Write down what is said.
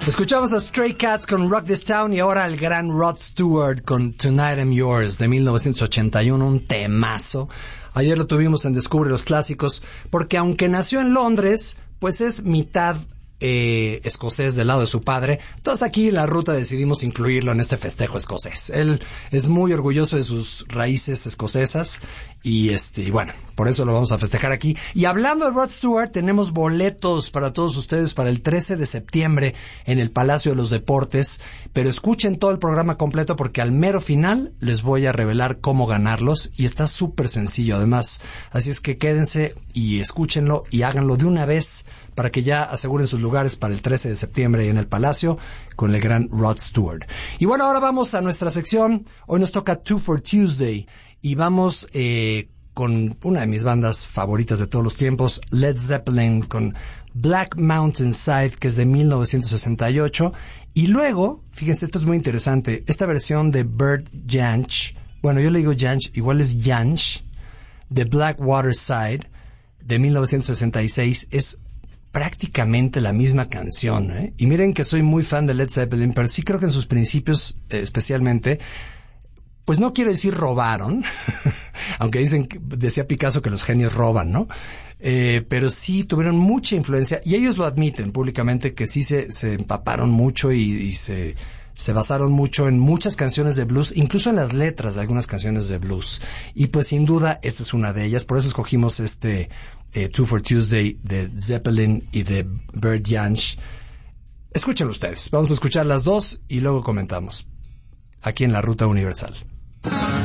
Escuchamos a Stray Cats con Rock This Town y ahora al gran Rod Stewart con Tonight I'm Yours de 1981, un temazo. Ayer lo tuvimos en Descubre los Clásicos, porque aunque nació en Londres, pues es mitad escocés del lado de su padre. Entonces aquí en la ruta decidimos incluirlo en este festejo escocés. Él es muy orgulloso de sus raíces escocesas y bueno, por eso lo vamos a festejar aquí. Y hablando de Rod Stewart, tenemos boletos para todos ustedes para el 13 de septiembre en el Palacio de los Deportes, pero escuchen todo el programa completo porque al mero final les voy a revelar cómo ganarlos y está súper sencillo además. Así es que quédense y escúchenlo y háganlo de una vez para que ya aseguren sus lugares para el 13 de septiembre en el Palacio con el gran Rod Stewart. Y bueno, ahora vamos a nuestra sección. Hoy nos toca Two for Tuesday y vamos con una de mis bandas favoritas de todos los tiempos, Led Zeppelin, con Black Mountain Side, que es de 1968. Y luego, fíjense, esto es muy interesante, esta versión de Bert Jansch, bueno, yo le digo Jansch, igual es Jansch, de Blackwater Side, de 1966, es prácticamente la misma canción, ¿eh? Y miren que soy muy fan de Led Zeppelin, pero sí creo que en sus principios, especialmente, pues no quiero decir robaron, aunque decía Picasso que los genios roban, ¿no? Pero sí tuvieron mucha influencia, y ellos lo admiten públicamente, que sí se empaparon mucho y se basaron mucho en muchas canciones de blues, incluso en las letras de algunas canciones de blues. Y pues sin duda esta es una de ellas, por eso escogimos Two for Tuesday de Zeppelin y de Bert Jansch. Escúchenlo ustedes, vamos a escuchar las dos y luego comentamos aquí en la Ruta Universal.